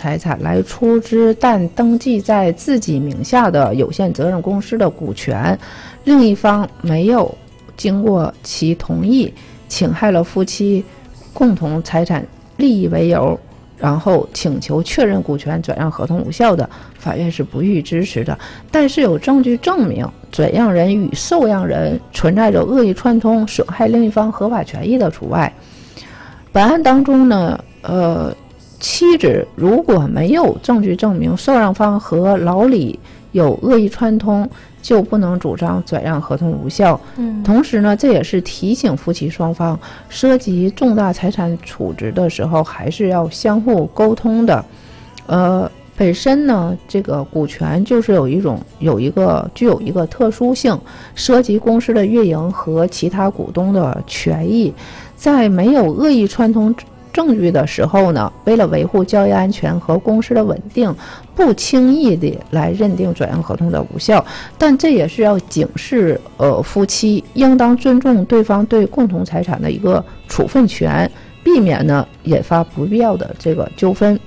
财产来出资但登记在自己名下的有限责任公司的股权，另一方没有经过其同意侵害了夫妻共同财产利益为由，然后请求确认股权转让合同无效的，法院是不予支持的。但是有证据证明转让人与受让人存在着恶意串通，损害另一方合法权益的除外。本案当中呢，妻子如果没有证据证明受让方和老李有恶意串通，就不能主张转让合同无效。同时呢，这也是提醒夫妻双方涉及重大财产处置的时候，还是要相互沟通的。本身呢，这个股权就是具有一个特殊性，涉及公司的运营和其他股东的权益。在没有恶意串通证据的时候呢，为了维护交易安全和公司的稳定，不轻易的来认定转让合同的无效。但这也是要警示夫妻应当尊重对方对共同财产的一个处分权，避免呢引发不必要的这个纠纷。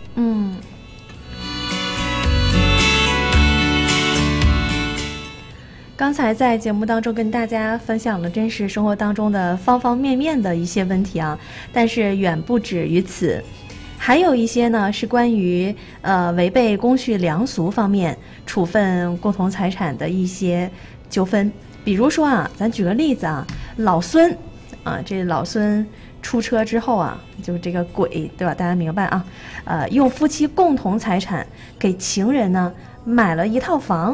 刚才在节目当中跟大家分享了真实生活当中的方方面面的一些问题啊，但是远不止于此，还有一些呢是关于违背公序良俗方面处分共同财产的一些纠纷。比如说啊，咱举个例子啊，老孙啊，这老孙出车之后啊，就是这个鬼，对吧？大家明白啊？用夫妻共同财产给情人呢买了一套房。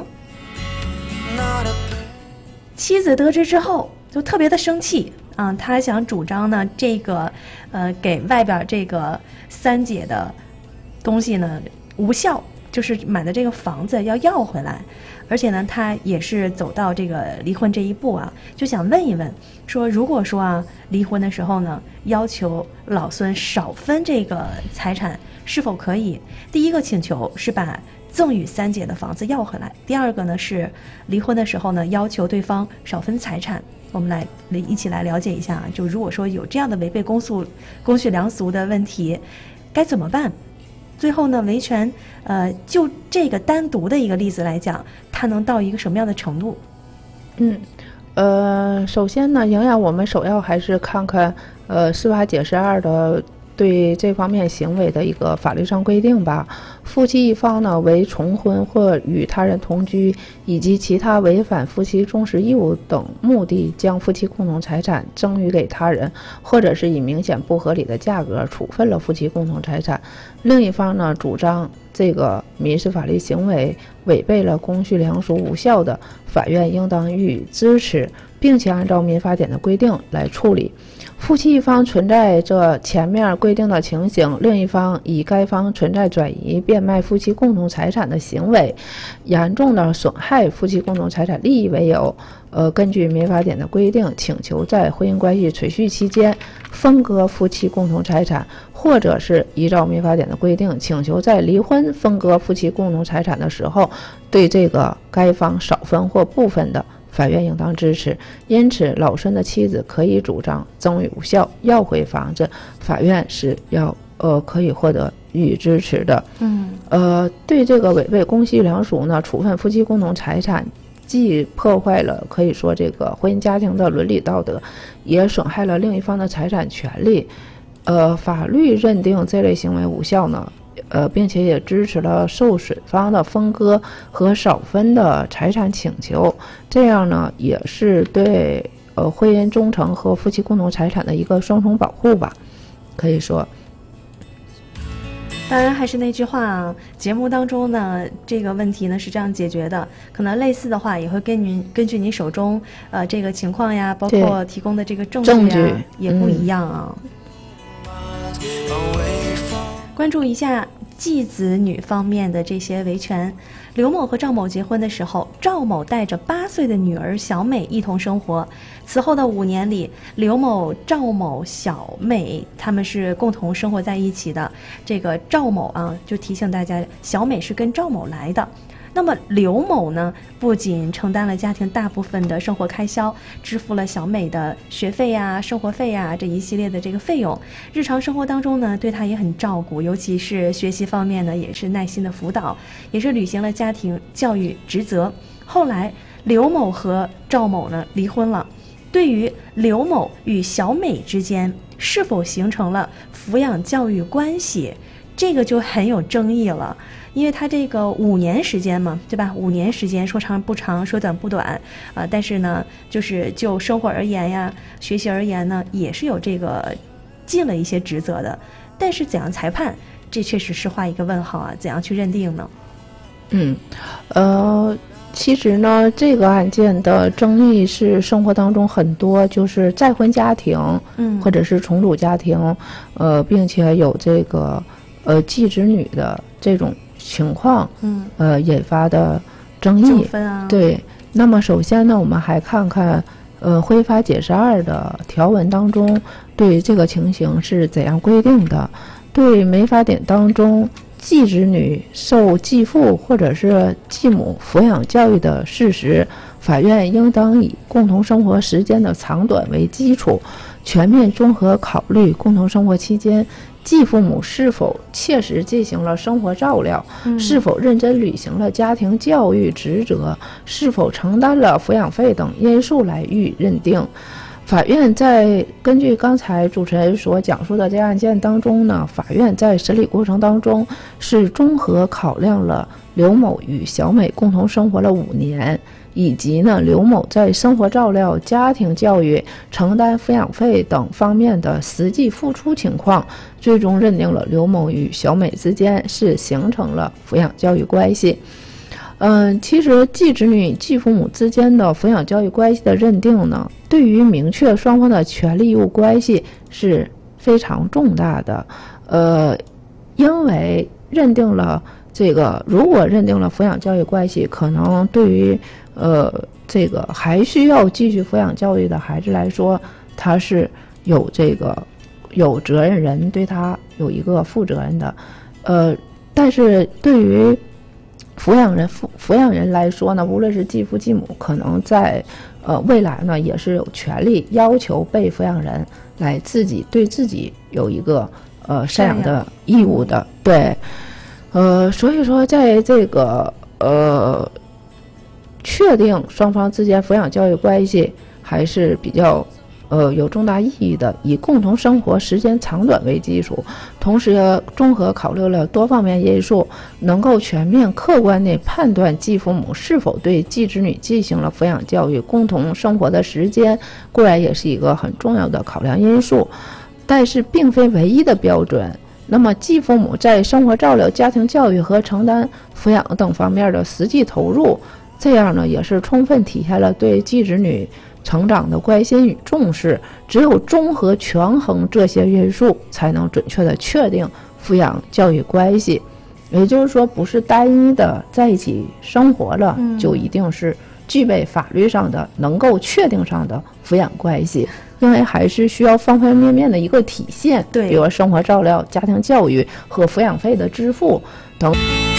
妻子得知之后就特别的生气啊，他想主张呢这个给外边这个三姐的东西呢无效，就是买的这个房子要回来，而且呢他也是走到这个离婚这一步啊，就想问一问说，如果说啊离婚的时候呢要求老孙少分这个财产是否可以？第一个请求是把赠与三姐的房子要回来，第二个呢是离婚的时候呢要求对方少分财产。我们来一起来了解一下啊，就如果说有这样的违背公序良俗的问题该怎么办？最后呢维权就这个单独的一个例子来讲，它能到一个什么样的程度？ 首先呢，莹莹，我们首要还是看看司法解释2的对这方面行为的一个法律上规定吧。夫妻一方呢为重婚或与他人同居，以及其他违反夫妻忠实义务等目的将夫妻共同财产赠与给他人，或者是以明显不合理的价格处分了夫妻共同财产，另一方呢主张这个民事法律行为违背了公序良俗无效的，法院应当予以支持，并且按照民法典的规定来处理。夫妻一方存在着前面规定的情形，另一方以该方存在转移变卖夫妻共同财产的行为，严重的损害夫妻共同财产利益为由，根据民法典的规定，请求在婚姻关系存续期间分割夫妻共同财产，或者是依照民法典的规定，请求在离婚分割夫妻共同财产的时候，对这个该方少分或部分的，法院应当支持。因此老孙的妻子可以主张赠与无效，要回房子，法院是要可以获得予以支持的。对这个违背公序良俗呢，处分夫妻共同财产，既破坏了可以说这个婚姻家庭的伦理道德，也损害了另一方的财产权利。法律认定这类行为无效呢，并且也支持了受损方的分割和少分的财产请求，这样呢也是对婚姻忠诚和夫妻共同财产的一个双重保护吧，可以说。 当然还是那句话啊，节目当中呢这个问题呢是这样解决的，可能类似的话也会根据你手中这个情况呀，包括提供的这个证据啊也不一样啊。关注一下继子女方面的这些维权。刘某和赵某结婚的时候，赵某带着8岁的女儿小美一同生活。此后的5年里，刘某、赵某、小美他们是共同生活在一起的。这个赵某啊，就提醒大家，小美是跟赵某来的。 那么刘某呢，不仅承担了家庭大部分的生活开销，支付了小美的学费呀、生活费呀这一系列的这个费用，日常生活当中呢，对她也很照顾，尤其是学习方面呢，也是耐心的辅导，也是履行了家庭教育职责。后来刘某和赵某呢离婚了，对于刘某与小美之间是否形成了抚养教育关系，这个就很有争议了。因为他这个5年时间嘛，对吧？5年时间说长不长，说短不短，但是呢，就是就生活而言呀，学习而言呢，也是有这个尽了一些职责的。但是怎样裁判，这确实是画一个问号啊，怎样去认定呢？ 其实呢，这个案件的争议是生活当中很多，就是再婚家庭，或者是重组家庭，并且有这个继侄女的这种情况，引发的争议。 纠纷啊。 对。那么首先呢，我们还看看婚姻法解释2的条文当中对这个情形是怎样规定的。对民法典当中继侄女受继父或者是继母抚养教育的事实，法院应当以共同生活时间的长短为基础，全面综合考虑共同生活期间继父母是否切实进行了生活照料，是否认真履行了家庭教育职责，是否承担了抚养费等因素来予以认定。法院在根据刚才主持人所讲述的这案件当中呢，法院在审理过程当中是综合考量了刘某与小美共同生活了5年，以及呢刘某在生活照料、家庭教育、承担抚养费等方面的实际付出情况，最终认定了刘某与小美之间是形成了抚养教育关系。其实继侄女、继父母之间的抚养教育关系的认定呢，对于明确双方的权利义务关系是非常重大的。因为认定了这个，如果认定了抚养教育关系，可能对于这个还需要继续抚养教育的孩子来说，他是有有责任人对他有一个负责任的。但是对于抚养人来说呢，无论是继父继母，可能在未来呢也是有权利要求被抚养人来对自己有一个赡养的义务的。对。所以说在这个确定双方之间抚养教育关系还是比较有重大意义的，以共同生活时间长短为基础，同时综合考虑了多方面因素，能够全面客观地判断继父母是否对继侄女进行了抚养教育，共同生活的时间固然也是一个很重要的考量因素，但是并非唯一的标准。那么继父母在生活照料、家庭教育和承担抚养等方面的实际投入，这样呢也是充分体现了对继侄女成长的关心与重视。只有综合权衡这些因素，才能准确的确定抚养教育关系。也就是说，不是单一的在一起生活了，就一定是具备法律上的能够确定上的抚养关系，因为还是需要方方面面的一个体现。 对， 比如生活照料、家庭教育和抚养费的支付等。